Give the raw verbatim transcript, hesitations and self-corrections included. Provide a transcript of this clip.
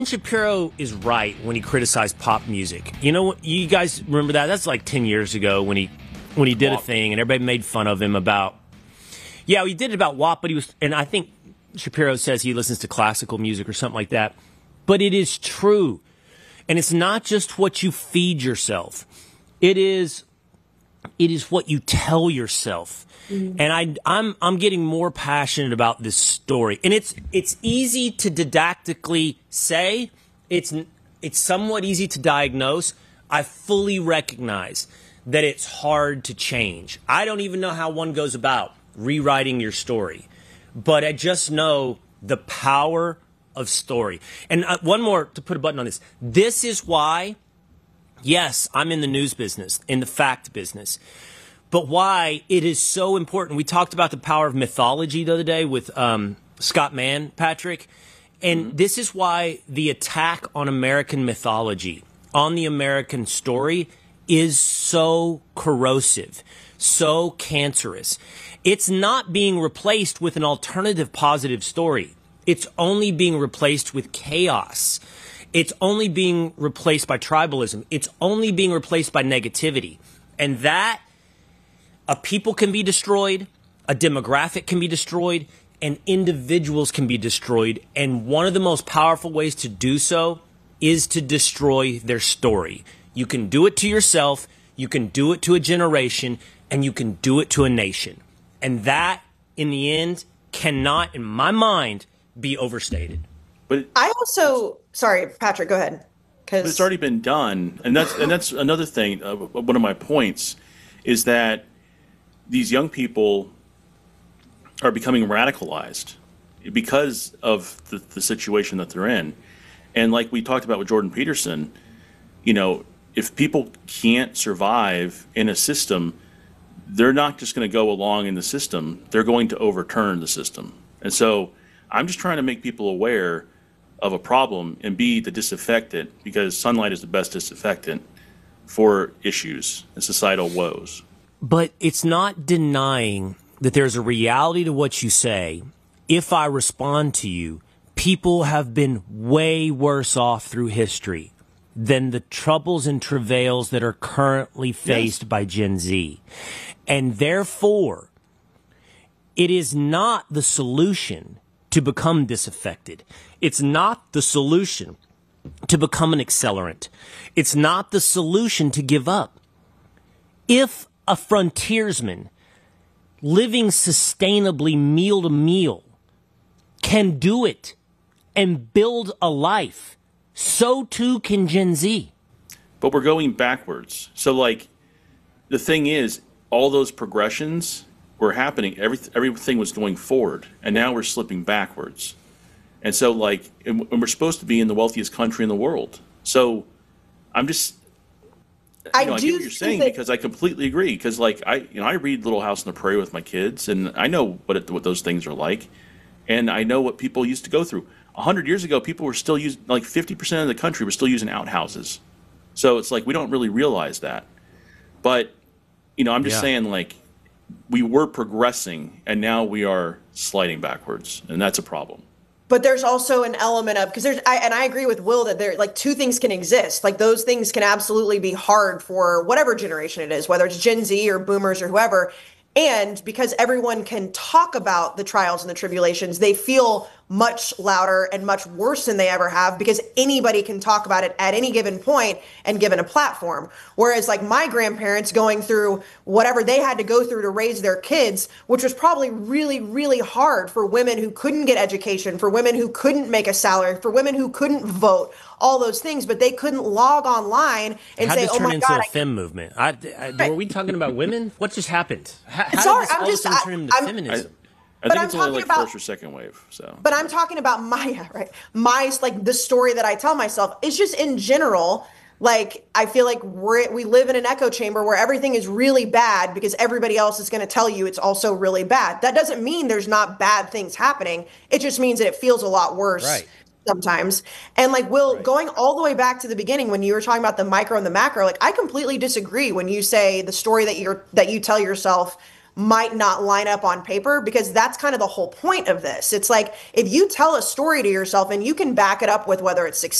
Shapiro is right when he criticized pop music. You know, you guys remember that? That's like ten years ago when he when he did a thing and everybody made fun of him about. Yeah, he did it about W A P, but he was, and I think Shapiro says he listens to classical music or something like that. But it is true, and it's not just what you feed yourself. It is, it is what you tell yourself. Mm-hmm. And I, I'm I'm getting more passionate about this story, and it's it's easy to didactically say. It's it's somewhat easy to diagnose. I fully recognize that it's hard to change. I don't even know how one goes about rewriting your story, but I just know the power of story. And uh, one more to put a button on this. This is why, yes, I'm in the news business, in the fact business. But why it is so important. We talked about the power of mythology the other day with um, Scott Mann, Patrick. And mm-hmm. this is why the attack on American mythology, on the American story, is so corrosive, so cancerous. It's not being replaced with an alternative positive story. It's only being replaced with chaos. It's only being replaced by tribalism. It's only being replaced by negativity. And that... A people can be destroyed, a demographic can be destroyed, and individuals can be destroyed. And one of the most powerful ways to do so is to destroy their story. You can do it to yourself, you can do it to a generation, and you can do it to a nation. And that, in the end, cannot, in my mind, be overstated. But I also, sorry, Patrick, go ahead. But it's already been done, and that's and that's another thing. Uh, one of my points is that these young people are becoming radicalized because of the, the situation that they're in. And like we talked about with Jordan Peterson, you know, if people can't survive in a system, they're not just going to go along in the system. They're going to overturn the system. And so I'm just trying to make people aware of a problem and be the disinfectant, because sunlight is the best disinfectant for issues and societal woes. But it's not denying that there's a reality to what you say. If I respond to you, people have been way worse off through history than the troubles and travails that are currently faced yes. by Gen Z. And therefore, it is not the solution to become disaffected. It's not the solution to become an accelerant. It's not the solution to give up. If a frontiersman living sustainably meal to meal can do it and build a life, so too can Gen Z. But we're going backwards. So, like, the thing is, all those progressions were happening. Every, everything was going forward, and now we're slipping backwards. And so, like, and we're supposed to be in the wealthiest country in the world. So, I'm just... I, you know, I get what you're saying, because I completely agree. Because, like, I, you know, I read Little House on the Prairie with my kids, and I know what it, what those things are like, and I know what people used to go through. A hundred years ago, people were still using, like, fifty percent of the country were still using outhouses. So it's like we don't really realize that. But, you know, I'm just yeah. saying, like, we were progressing, and now we are sliding backwards, and that's a problem. But there's also an element of, because there's, I, and I agree with Will that there, like, two things can exist. Like, those things can absolutely be hard for whatever generation it is, whether it's Gen Z or boomers or whoever. And because everyone can talk about the trials and the tribulations, they feel much louder and much worse than they ever have, because anybody can talk about it at any given point and given a platform. Whereas, like, my grandparents going through whatever they had to go through to raise their kids, which was probably really, really hard for women who couldn't get education, for women who couldn't make a salary, for women who couldn't vote, all those things, but they couldn't log online and How'd say, this "Oh turn my into God!" a fem movement. I, I, right. Were we talking about women? What just happened? How, how Sorry, did this I'm all just, of a sudden turn into I'm, feminism? I, I But think I'm it's only talking like about, first or second wave. So, but I'm talking about my yeah, right, my like the story that I tell myself. It's just in general. Like, I feel like we're, we live in an echo chamber where everything is really bad because everybody else is going to tell you it's also really bad. That doesn't mean there's not bad things happening. It just means that it feels a lot worse. Right. Sometimes. And like, Will, right. going all the way back to the beginning when you were talking about the micro and the macro, like, I completely disagree when you say the story that you're that you tell yourself might not line up on paper, because that's kind of the whole point of this. It's like, if you tell a story to yourself and you can back it up with whether it's